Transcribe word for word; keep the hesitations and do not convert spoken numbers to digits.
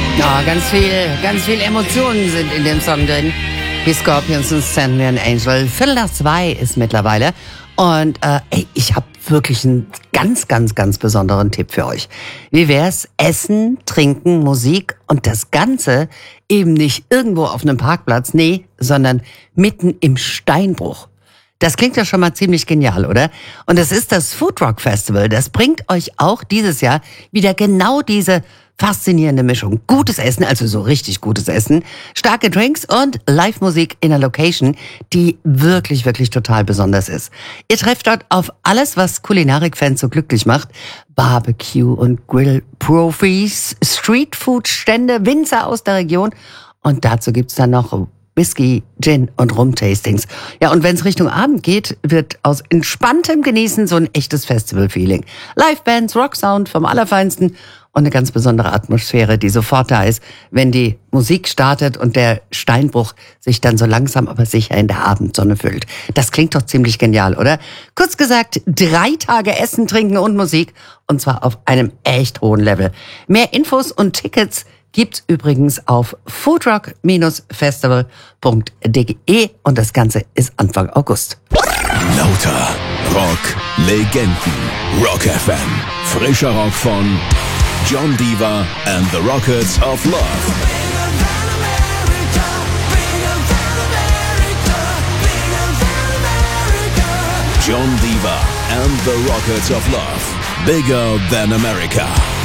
Ja, ganz viel, ganz viel Emotionen sind in dem Song drin. Die Scorpions und Send Me an Angel. Viertel nach zwei ist mittlerweile. Und äh, ey, ich habe wirklich einen ganz, ganz, ganz besonderen Tipp für euch. Wie wär's? Essen, Trinken, Musik und das Ganze eben nicht irgendwo auf einem Parkplatz, nee, sondern mitten im Steinbruch. Das klingt ja schon mal ziemlich genial, oder? Und das ist das Food Rock Festival. Das bringt euch auch dieses Jahr wieder genau diese faszinierende Mischung. Gutes Essen, also so richtig gutes Essen, starke Drinks und Live-Musik in einer Location, die wirklich, wirklich total besonders ist. Ihr trefft dort auf alles, was Kulinarik-Fans so glücklich macht. Barbecue- und Grill-Profis, Streetfood-Stände, Winzer aus der Region. Und dazu gibt's dann noch Whisky, Gin und Rum-Tastings. Ja, und wenn es Richtung Abend geht, wird aus entspanntem Genießen so ein echtes Festival-Feeling. Live-Bands, Rocksound vom Allerfeinsten und eine ganz besondere Atmosphäre, die sofort da ist, wenn die Musik startet und der Steinbruch sich dann so langsam aber sicher in der Abendsonne füllt. Das klingt doch ziemlich genial, oder? Kurz gesagt, drei Tage Essen, Trinken und Musik und zwar auf einem echt hohen Level. Mehr Infos und Tickets gibt's übrigens auf foodrock Festival Punkt de und das Ganze ist Anfang August. Lauter Rock Legenden. Rock F M. Frischer Rock von Jon Diva and the Rockets of Love. Jon Diva and the Rockets of Love. Bigger than America.